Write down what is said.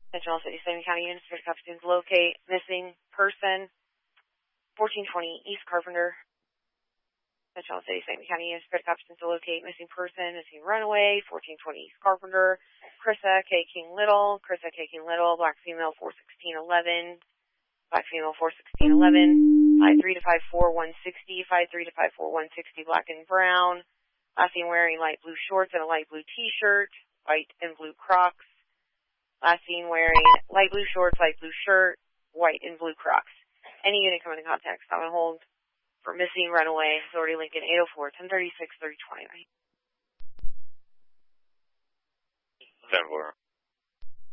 Central City, Salem County units, Spirit Captains, locate missing person, 1420 East Carpenter. Central City, Salem County units, Spirit Captains, locate missing person, missing runaway, 1420 East Carpenter. Krista K. King Little, black female, 41611, black female, 41611, 53 to 54160, 53 to 54160, black and brown. Last seen wearing light blue shorts and a light blue t-shirt, white and blue Crocs. Last seen wearing light blue shorts, light blue shirt, white and blue Crocs. Any unit coming in contact, stop and hold for missing runaway, Authority Lincoln 804, 1036, 3020. 10-4.